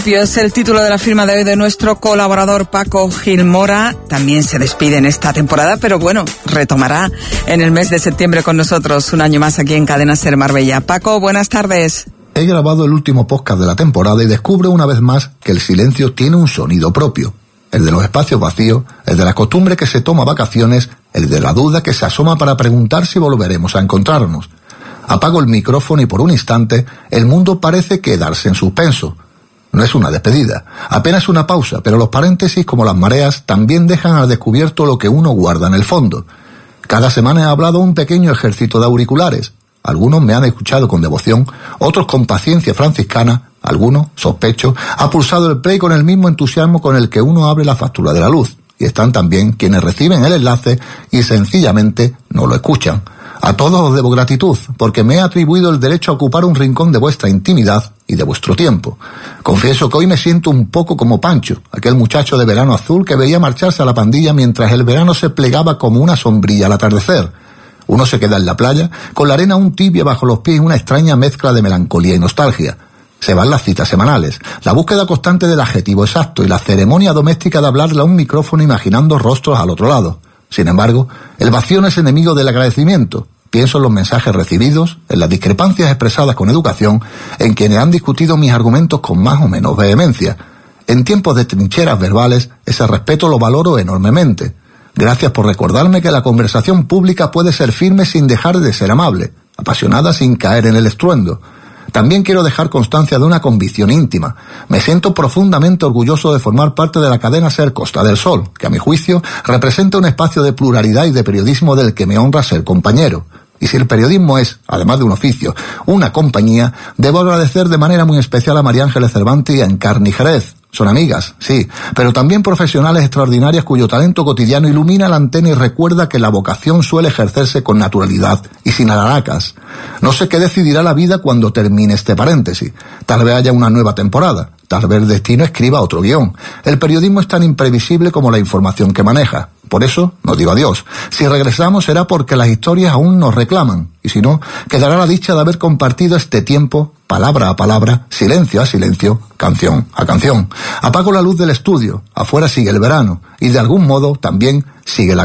Es el título de la firma de hoy de nuestro colaborador Paco Gil Mora. También se despide en esta temporada, pero bueno, retomará en el mes de septiembre con nosotros un año más aquí en Cadena SER Marbella. Paco, buenas tardes. He grabado el último podcast de la temporada y descubro una vez más que el silencio tiene un sonido propio. El de los espacios vacíos, el de la costumbre que se toma vacaciones, el de la duda que se asoma para preguntar si volveremos a encontrarnos. Apago el micrófono y por un instante el mundo parece quedarse en suspenso. No es una despedida, apenas una pausa, pero los paréntesis, como las mareas, también dejan al descubierto lo que uno guarda en el fondo. Cada semana he hablado un pequeño ejército de auriculares. Algunos me han escuchado con devoción, otros con paciencia franciscana, algunos, sospecho, ha pulsado el play con el mismo entusiasmo con el que uno abre la factura de la luz. Y están también quienes reciben el enlace y sencillamente no lo escuchan. A todos os debo gratitud, porque me he atribuido el derecho a ocupar un rincón de vuestra intimidad y de vuestro tiempo. Confieso que hoy me siento un poco como Pancho, aquel muchacho de verano azul que veía marcharse a la pandilla mientras el verano se plegaba como una sombrilla al atardecer. Uno se queda en la playa, con la arena aún tibia bajo los pies y una extraña mezcla de melancolía y nostalgia. Se van las citas semanales, la búsqueda constante del adjetivo exacto y la ceremonia doméstica de hablarle a un micrófono imaginando rostros al otro lado. Sin embargo, el vacío no es enemigo del agradecimiento. Pienso en los mensajes recibidos, en las discrepancias expresadas con educación, en quienes han discutido mis argumentos con más o menos vehemencia. En tiempos de trincheras verbales, ese respeto lo valoro enormemente. Gracias por recordarme que la conversación pública puede ser firme sin dejar de ser amable, apasionada sin caer en el estruendo. También quiero dejar constancia de una convicción íntima. Me siento profundamente orgulloso de formar parte de la cadena SER Costa del Sol, que a mi juicio representa un espacio de pluralidad y de periodismo del que me honra ser compañero. Y si el periodismo es, además de un oficio, una compañía, debo agradecer de manera muy especial a María Ángeles Cervantes y a Encarni Jerez. Son amigas, sí, pero también profesionales extraordinarias cuyo talento cotidiano ilumina la antena y recuerda que la vocación suele ejercerse con naturalidad y sin alaracas. No sé qué decidirá la vida cuando termine este paréntesis. Tal vez haya una nueva temporada, tal vez el destino escriba otro guión. El periodismo es tan imprevisible como la información que maneja. Por eso no digo adiós. Si regresamos será porque las historias aún nos reclaman. Y si no, quedará la dicha de haber compartido este tiempo, palabra a palabra, silencio a silencio, canción a canción. Apago la luz del estudio, afuera sigue el verano, y de algún modo también sigue la